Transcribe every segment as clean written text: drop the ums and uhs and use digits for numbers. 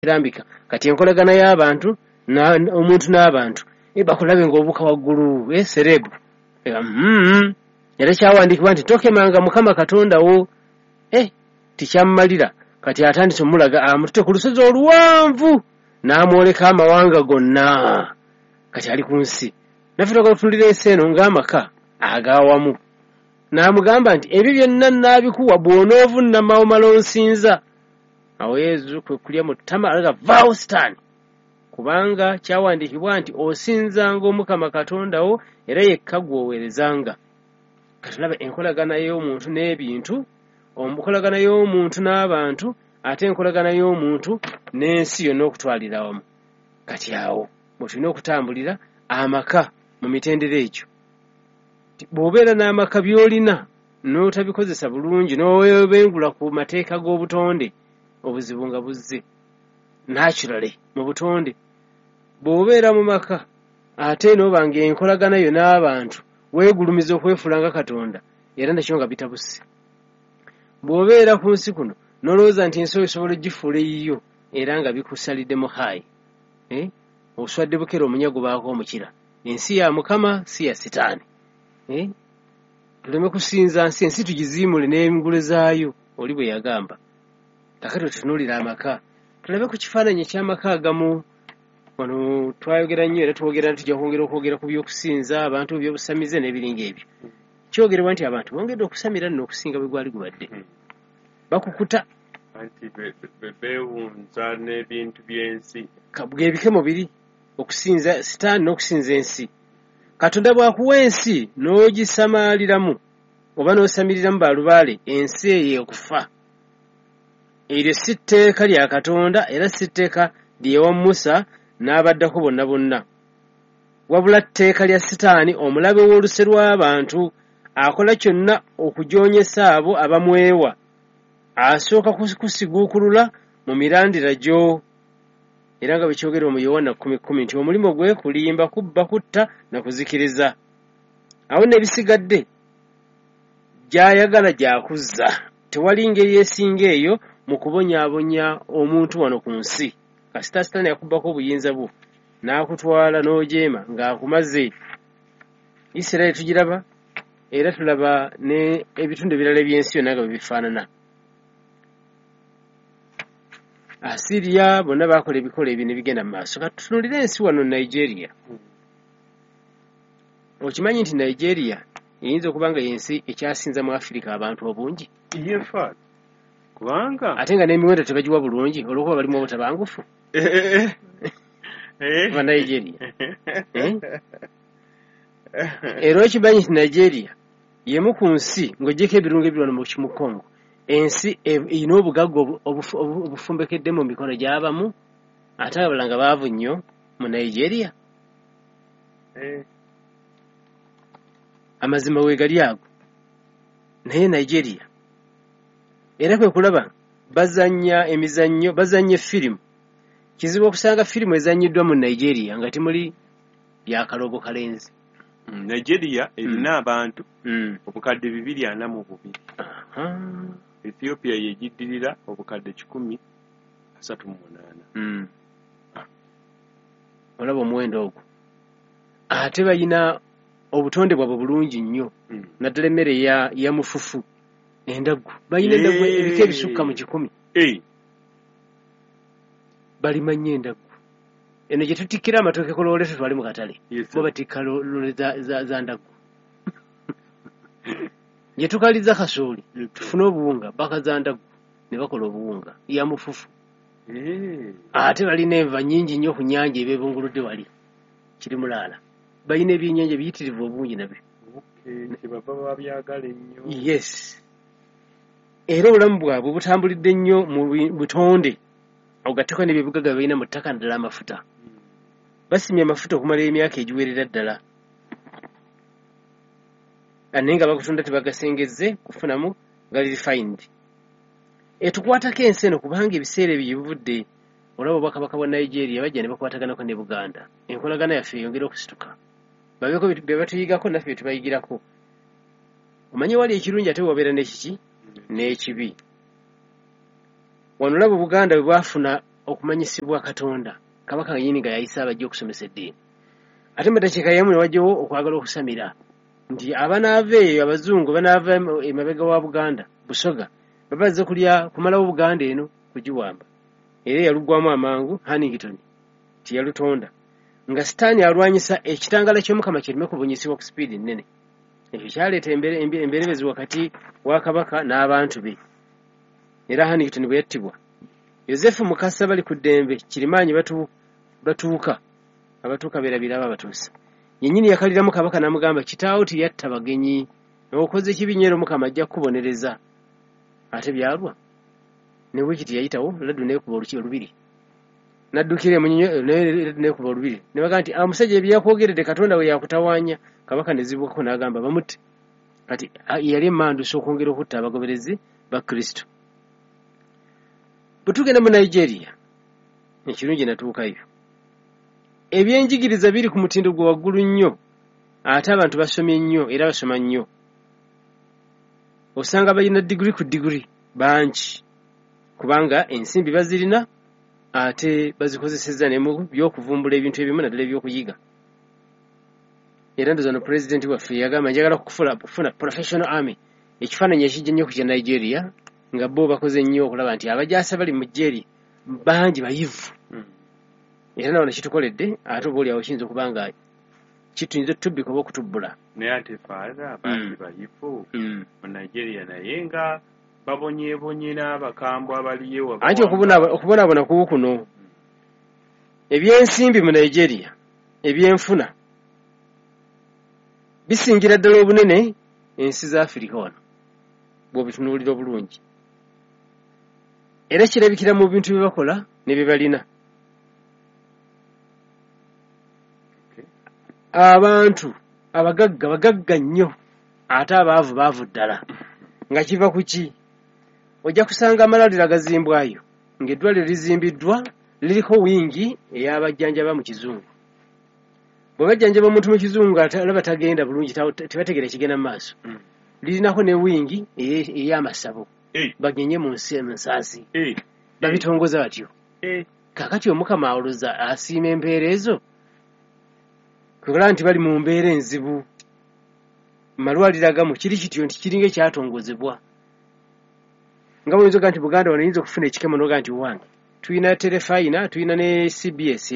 kirambika kati enkolagana y'abantu omuntu n'abantu bakulabe ng'obuuka waggulu serebu era kyawandiikibwa nti tokemanga Mukama Katonda wo tikyamumalira kati atandise omulaga amutute ku lusozi oluwanvu n'amwoleka amawanga gonna kati ali ku nsi naffe twagala tutunulira ensi eno ng'amaka agawamu n'amugamba nti ebyo byonna naabikuwa bw'onoovunnama omala onsinza awo Yezu kwe kulya mu ttama alaga vaawo sitaani kubanga kyawandiikibwa nti osinzanga Omukama Katonda wo era yekka gw'oweerezanga kati olaba enkolagana y'omuntu n'ebintu enkolagana y'omuntu n'abantu ate enkolagana y'omuntu n'ensi yonna okutwalira wamu kati awo bwe tulina okutambulira amaka mu mitendera egyo bw'obeera n'amaka by'olina n'otabikozesa bulungi n'owebengula ku mateeka g'obutonde obuzibu nga buzze naturally mu butonde bw'obeera mu maka ate n'obanga enkolagana yo n'abantu weegulumiza okwefuula nga Katonda era nakyo nga bitabuse bw'obeera ku nsi kuno n'olowooza nti ensi osobola ogifuula eyiyo era nga bikusaliddemu haayi oswadde bukera omunyago baako omukira ensi ya Mukama si ya sitaani tuleme kusinza ensi tugiziimule n'engule zaayo oli bwe yagamba kakati tutunuulira amaka tulabe ku kifaananyi eky'amaka agamu wano twayogera nnyo era twogera tujja kwongera okwogera ku by'okusinza abantu by'obusamize n'ebiringa ebyo kyogerebwa nti abantu bongedde okusamira nno okusinga bwe gwali gubadde bakukuta anti beewunza n'ebintu by'ensi bw'ebike mubiri okusinza sitaani n'okusinza ensi Katonda bw'akuwa ensi n'ogisamaaliramu oba n'osamiriramu balubaale ensi eyo okufa eryo si tteeka lya Katonda era si tteeka lyewa Musa n'abaddako bonna bonna wabula tteeka lya sitaani omulabe w'oluse lw'abantu akola kyonna okujoonyesa abo abamwewa asooka kusiguukulula mu mirandira gyo era nga bwekyogerwa mu Yowaana 10:10 nti omulimo gwe kulimba kubba kutta na kuzikiriza awo n'ebisigadde gy'ayagala gy'akuzza tewali ngeri esinga eyo mu kubonyaabonya omuntu wano ku nsi kasita sitaani akubbako obuyinza bwo n'akutwala n'ojeema ng'akumaze Isirayiri tugiraba era tulaba n'ebitundu ebirala eby'ensi yonna nga bwe bifaanana Asiriya bonna baakola ebikola ebyo ne bigenda mu maaso kati tutunulire ensi wano Nigeria okimanyi nti Nigeria eyinza okuba nga y'ensi ekyasinza mu Afirika abantu obungi kubanga ate nga n'emiwendo tebagiwa bulungi olw'okuba balimu obutabangufu ba Nigeria era okimanyi nti Nigeria y'emu ku nsi ng'oggyeko ebirungo ebirwana mu Congo ensi erina obugagga obufumbekedde mu mikono gy'abamu ate abala nga baavu nnyo mu Nigeria amazima weegali ago naye Nigeria era kwe kulaba bazannya emizannyo bazannya firimu kizibu okusanga firimu ezannyiddwa mu Nigeria nga timuli byakalogo kalenzi Nigeria erina abantu obukadde 242 Ethiopia yegiddirira obukadde 138 olaba omuwendo ogwo ate bayina obutonde bwabwe bulungi nnyo naddala emmere ya mufufu endaggu bayina endaggu ebika ebisukka mu 10 balima nnyo endaggu eno gye tutikkira amatooke ku loole tutwale mu katale bo batikka loole za ndaggu gye tukaliza kasooli tufune obuwunga bakaza ndaggu ne bakola obuwunga ya mufufu ate balina enva nnyingi nnyo ku nnyanja ebeebunguludde wali kiri mulaala balina ebyennyanja biyitirivu obungi nabyo yes era obulamu bwabwe butambulidde nnyo mu butonde ogatteko n'ebyobugaga balina mu ttaka ddala amafuta basimye amafuta okumala emyaka egiwerera ddala naye nga bagutunda tebagasengezze kufunamu gali refined tukwatako ensi eno kubanga ebiseera ebyo bivudde olaba obwakabaka bwa Nigeria bajja ne bakwataganako ne Buganda enkolagana yaffe eyongera okusituka babeko bye batuyigako naffe bye tubayigirako omanyi wali ekirungi ate wabeera n'ekiki n'ekibi wano olaba Buganda bwe bwafuna okumanyisibwa Katonda kabaka yini nga yayisa abajja okusomesa eddiini ate madakiika yamu ne wajjawo okwagala okusamira nti abanaava eyo abazungu banaava emabega wa Buganda Busoga babazze kumalawo Buganda eno kugiwamba era yalugwamu amangu Hannington tiyalutonda nga sitaani alwanyisa ekitangala ky'omukama kireme kubunyisibwa ku sipiidi nnene ekyo kyaleeta emberebezi wakati wa kabaka n'abantu be era Hannington bwe yattibwa Yosefu Mukasa bali ku ddembe Kirimaanyi batuuka beerabira ababatuusa yennyini yakaliramu kabaka n'amugamba kitaawo tiyatta bagenyi n'okoze kibi nnyo Mukama ajja kukubonereza ate byalwa ne wiikiti yayitawo laddu neekuba olubiri naddukira emunyonyo neekuba olubiri ne baga nti omusajja ebyakwogeredde Katonda we yakutawaanya kabaka ne zibukako n'agamba bamutte kati yali emmandusa okwongera okutta abagoberezi ba Kristo bwe tugenda mu Nigeria ekirungi natuukayo ebyenjigiriza biri ku mutindo gwe waggulu nnyo ate abantu basomye nnyo era basoma nnyo osanga balina digiri ku digiri bangi kubanga ensimbi bazirina ate bazikozeseza ne mu by'okuvumbula ebintu ebimu naddala ebyokuyiga era ndoza no pulezidenti waffe yagamba njagala kufuna professional army ekifaananyi ekijja nnyo ku kya Nigeria nga bo bakoze nnyo okulaba nti abajaasa bali mu jjeeri bangi bayivu era nawo nekitukoledde ate oba oliawo kiyinza okuba nga kituyinza otutubbika oba okutubbula naye ate faaza bangi bayivu mu Nigeria naye nga babonyeebonye n'abakambwe abaliyo anti okubonaabona kubu kuno ebyensimbi mu Nigeria ebyenfuna bisingira ddala obunene ensi za Afirika wano bw'obitunuulira obulungi era kirabikira mu bintu bye bakola ne bye balina abantu bagagga nnyo ate baavu ddala nga kiva ku ki ojja kusanga amalwaliro agazimbwayo ng'eddwaliro lizimbiddwa liriko wingi ey'abajjanjaba mu kizungu bwe bajjanjaba omuntu mu kizungu alaba tagenda bulungi tebategera kigenda mu maaso lirinako ne wingi ey'amasabo bagenye mu nsaasi babitongoza batyo kakati omukama awoloza asiima empeera ezo kukola nti bali mu mbeera enzibu malwaliro agamu kiri kityo nti kiringa ekyatongozebwa nga bwe nzoga nti Buganda wano yinza okufuna ekikemo noga nti wange tuyina terefayina tuyina ne CBS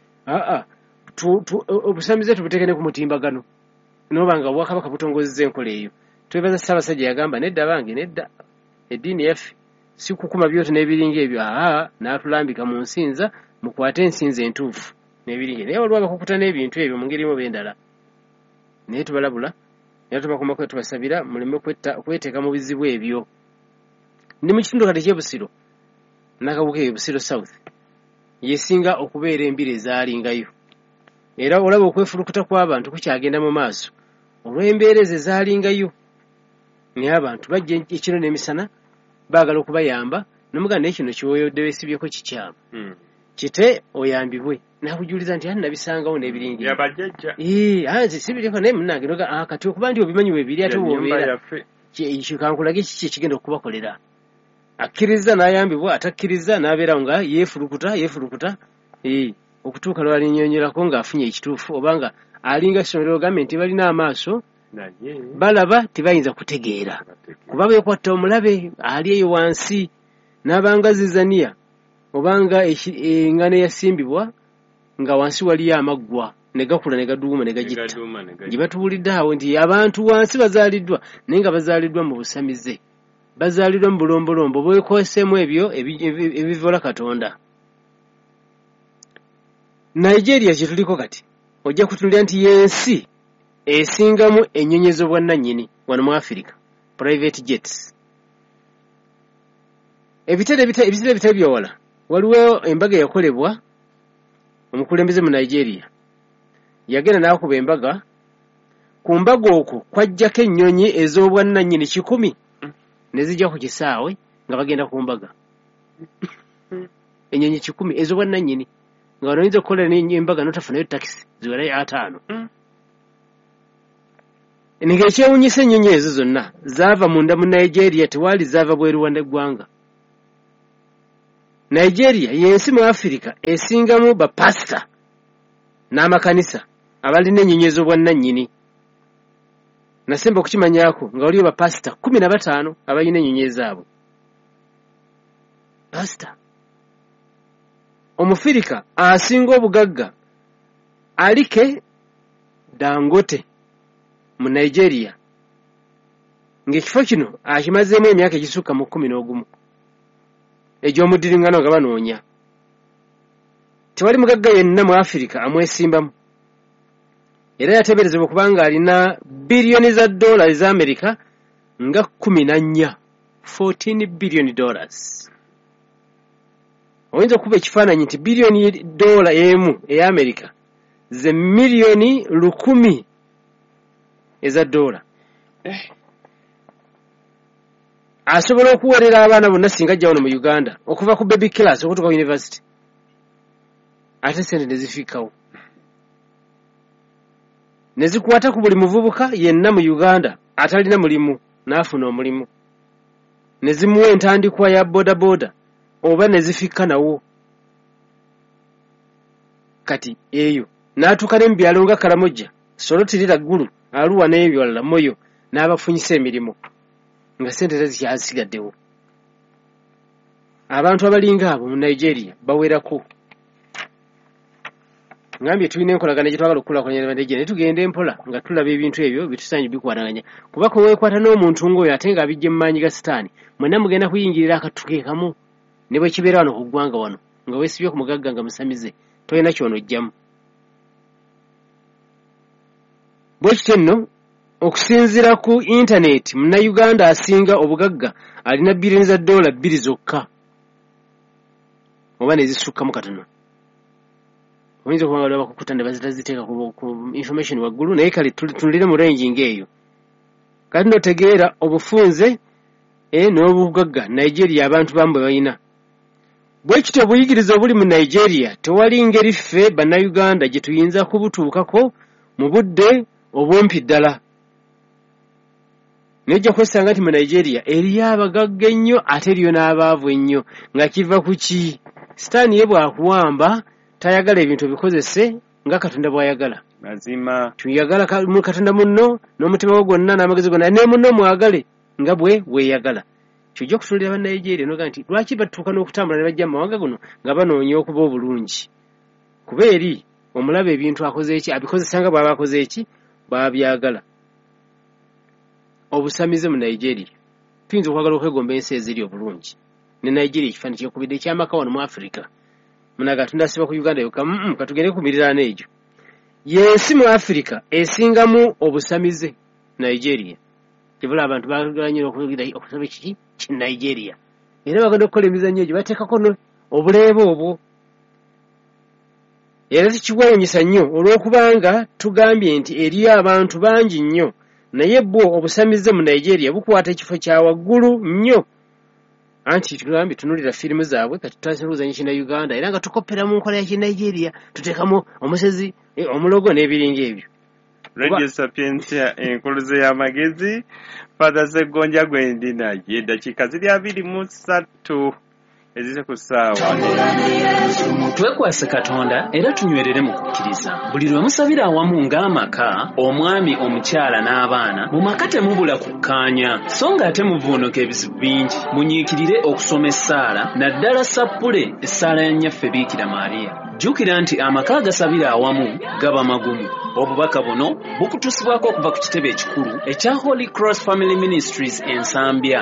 obusamize tubuteeke ne ku mutimbagano noba nga Obwakabaka butongozezza enkola eyo twebaza Ssaabasajja yagamba nedda bange nedda eddiini yaffe si kukuma byoto n'ebiringa ebyo n'atulambika mu nsinza mukwate ensinza entuufu n'ebiringa naye waliwo abakukuta n'ebintu ebyo mu ngeri emu oba endala naye tubalabula era tubakomako tubasabira muleme kweteeka mu bizibu ebyo ndi mu kitundu kati ky'Ebusiro Nakabuke Ebusiro South yesinga okubeera embiri ezaalingayo era olaba okwefulukuta kw'abantu kukyagenda mu maaso olw'embeera ezo ezaalingayo naye abantu bajja ekiro n'emisana baagala okubayamba n'omuganda naye kino kyoyodde weesibyeko kikyamu kite oyambibwe nakujuliza nti nabisangawo n'ebiringi nze sibiriko naye munnange kati okuba nti obimanyi webiri ate wobeera kankulage kiki ekigenda okubakolera akkiriza n'ayambibwa atakkiriza n'abeerawo nga yeefulukuta okutuuka lwalinyonyerako ng'afunye ekituufu oba nga alinga essomero gavumenti balina amaaso balaba tebayinza kutegeera kuba beekwatta omulabe ali eyo wansi n'abanga zizaniya obanga engano eyasimbibwa nga wansi waliyo amaggwa ne gakula ne gaduuma ne gagitta gye batuwulidde awo nti abantu wansi bazaaliddwa naye nga bazaaliddwa mu busamize bazaaliddwa mu bulombolombo bwekoseemu ebyo ebivoola Katonda. Nigeria kye tuliko kati ojja kutunulira nti y'ensi esingamu ennyonyi z'obwannannyini wano mu Afirika private jets. Ebiseera bitali byawala waliwo embaga yakolebwa omukulembeze mu Nigeria yagenda n'akuba embaga ku mbaga okwo kwajjako ennyonyi ez'obwannannyini 100 ne zijja ku kisaawe nga bagenda ku mbaga ennyonyi 10 ez'obwannannyini nga wano oyinza okukola embaga n'otafunayo takisi ziwerayo 5 ng'ekyewuunyisa ennyonyi ezo zonna zaava munda mu Nigeria tewaali zaava bweru wa n'eggwanga Nigeria yensi mu Africa esingamu bapasita n'amakanisa abalina ennyinyezo bwannannyini. Nasemba okukimanyako nga waliyo bapasita 15 abalina ennyinyezo abo. Pasita Omufirika asinga obugagga Alike Dangote mu Nigeria ng'ekifo kino akimazeemu emyaka egisukka mu 11 egy'omudiringano nga banoonya. Tewali mugagga yenna mu Africa amwesimbamu. Era yateeberezebwa kubanga alina biliyoni za dola za Amerika nga 14 $14 billion. Oyinza okuba ekifaananyi nti biliyoni dola emu eya Amerika ze miliyoni 1000 eza dola. Asobola okuwerera abaana bonna singa ajja wano mu Uganda okuva ku baby class okutuuka university. Ate sente ne zifikawo. Ne zikwata ku buli muvubuka yenna mu Uganda atalina mulimu n'afuna omulimu. Ne zimuwa entandikwa ya bodaboda oba ne zifika nawo. Kati eyo n'atuuka ne mu byalo nga Karamoja, Solotirira Ggulu, Arua n'ebyolala Moyo n'abafunyisa emirimu nga sente tezikyasigaddewo. Abantu abalinga abo mu Nigeria bawerako. Ngambye tulina enkolagana gye twagala okukulaakulanya ne Nigeria ne tugenda empola nga tulaba ebintu ebyo bitusaanye bikwanaganya. Kuba ko weekwata n'omuntu ng'oyo ate nga abijje mu maanyi ga sitaani, mwenna mugenda kuyingirira akatuke kamu ne bwe kibeera wano ku ggwanga wano nga weesibye ku mugagga nga musamize tolina ky'onojjamu. Bwe kityo nno okusinziira ku intaneti Munnayuganda asinga obugagga alina biliyoni za dola 2 zokka oba ne zisukkamu katono. Oyinza okuba nga bakukuta ne baziteeka ku information waggulu naye kale tulire mu range ng'eyo. Kati notegeera obufunze n'obugagga Nigeria abantu bamwe balina. Bwe kityo obuyigiriza obuli mu Nigeria tewali ngeri ffe Bannayuganda gye tuyinza kubutuukako mu budde obumpi ddala. Nejja kwesanga nti mu Nigeria eriyo abagagga ennyo ate eriyo n'abaavu ennyo nga kiva ku ki? Sitaani ye bw'akuwamba tayagala ebintu bikozese nga Katonda bw'ayagala. Mazima. Tuyagala Katonda munno n'omutima gwo gwonna n'amagezi gonna ne munno mwagale nga bwe weeyagala. Kijja kutuulira ba Nigeria noga nti lwaki batuuka n'okutambula ne bajja mu mawanga guno nga banoonya okuba obulungi. Kuba eri omulaba ebintu akoze eki abikozesa nga bw'aba akoze eki baabyagala. Obusamize mu Nigeria tuyinza okwagala okwegomba ensi eziri obulungi. Ne Nigeria ekifaananyi kyekubidde ekyamaka wano mu Africa. Munaga tundasiba ku Uganda yokka katugende ku miriraano egyo. Yensi mu Africa esingamu obusamize Nigeria. Kibula abantu baagala nnyo okusaba ekiki ki Nigeria. Era bagenda okukola emizannyo egyo bateekako obuleebe obwo. Era tekiwanyisa nnyo olw'okubanga tugambye nti eriyo abantu bangi nnyo naye bwo obusamize mu Nigeria bukwata ekifo kya waggulu nnyo. Anti tugambye tunulira firimu zaabwe kati tutandise kina Uganda era nga tukopera mu nkola ya Nigeria tuteekamu omusezi omulogo n'ebiringa ebyo. Radio Sapientia enkuluze y'amagezi Father Ssegonja Gwendina eddakiika ziri 23 ezise ku ssaawa. Twekwase Katonda era tunywerere mu kukkiriza. Buli lwe musabira awamu ng'amaka, omwami, omukyala n'abaana, mu maka temubula kukkaanya, so ng'ate muvuunuka ebizibu bingi. Munyiikirire okusoma essaala, naddala sappule essaala ya nnyaffe Biikira Maariya. Jjukira nti amaka agasabira awamu gaba magumu. Obubaka buno bukutusibwako okuva ku kitebe ekikulu ekya Holy Cross Family Ministries Ensambya.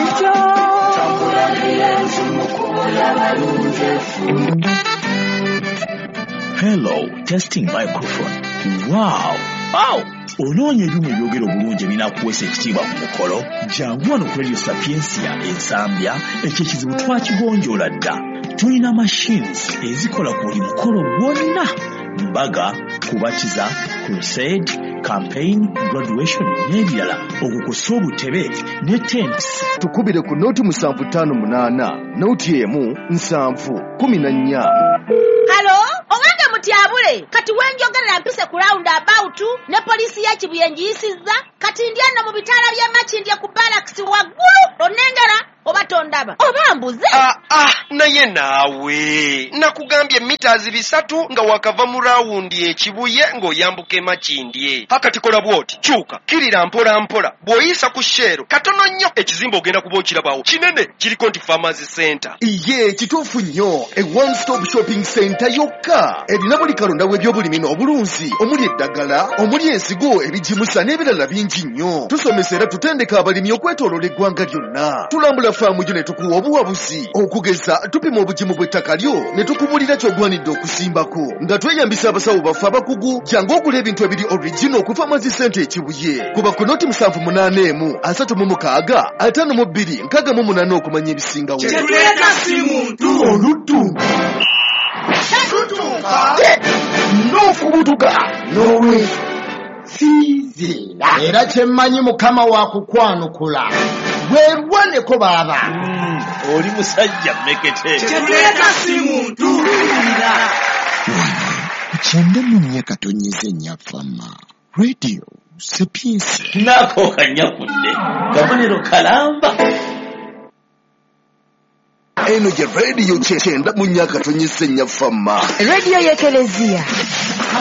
Hello, testing microphone. Wow! Onoonya ebyuma ebyogera obulungi ebinakuweesa ekitiibwa ku mukolo? Jangu wano ku Radio Sapientia Ensambya, ekyo ekizibu twakigonjoola dda. Tulina machines ezikola ku buli mukolo gwonna. Mbaga, kubatiza, crusade, campaign, graduation n'ebirala. Okukusa obutebe ne tents. Tukubire ku noti 758 noti emu 714. Halo, owange mutyabule kati wenjogerera mpise ku round about ne poliisi ya Kibuye njiyisizza kati ndyano mu bitaala bya Makindye ku barracks waggulu onengera oba tondaba oba mbuze. Naye naawe nakugambye mitaazi 3 nga wakava mu rawundi ekibuye ng'oyambuka e Makindye. Hakati kola bwoti kyuka kirira mpola mpola bw'oyisa ku Shero katono nnyo ekizimba ogenda kuba okirabawo kinene kiriko nti Farmers Center. Iye kituufu nnyo e one stop shopping center yokka erina buli kalonda w'ebyobulimi n'obulunzi omuli eddagala omuli ensigo ebijimusa n'ebirala bingi nnyo. Tusomesa era tutendeka abalimi okwetooloola eggwanga lyonna. Tulambula faamu gyo ne tukuwa obuwabuzi okugeza tupima obugimu bw'ettaka lyo ne tukubulira ky'ogwanidde okusimbako nga tweyambisa abasawo baffe abakugu jangu ogula ebintu ebiri original ku Farmers Center ekibuye kuba ku noti 781 36 52 68 okumanya ebisingawo. Kyetuleka si muntu oluddu n'okubutuka n'olwe siizira era kyemmanyi mukama wakukwanukula bwerwaneko baaba oli musajja mmekete. Kyetuleka si muntu kyenda mu myaka tonyeze nnyafama radio Sapiensia nako kanyakudde kabonero kalamba. eno gye radio kyenda mu myaka tonyeze nnyafama Radio y'Ekelezia.